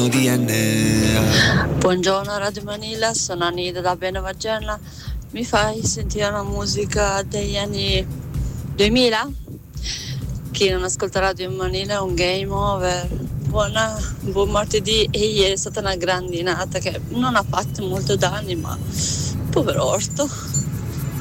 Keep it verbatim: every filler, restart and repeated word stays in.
mio D N A. Buongiorno Radio Manila, sono Anida da Benevagella. Mi fai sentire una musica degli anni duemila? Chi non ascolta Radio Manila è un game over. Buona, buon martedì. E ieri è stata una grandinata che non ha fatto molto danni, ma povero orto.